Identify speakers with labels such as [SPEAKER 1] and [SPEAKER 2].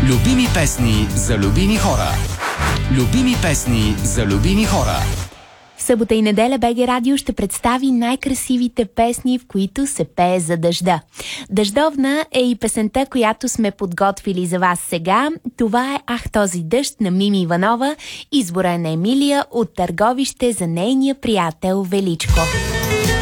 [SPEAKER 1] Любими песни за любими хора. Любими песни за любими хора.
[SPEAKER 2] В събота и неделя БГ Радио ще представи най-красивите песни, в които се пее за дъжда. Дъждовна е и песента, която сме подготвили за вас сега. Това е "Ах, този дъжд" на Мими Иванова. Избора е на Емилия от Търговище за нейния приятел Величко.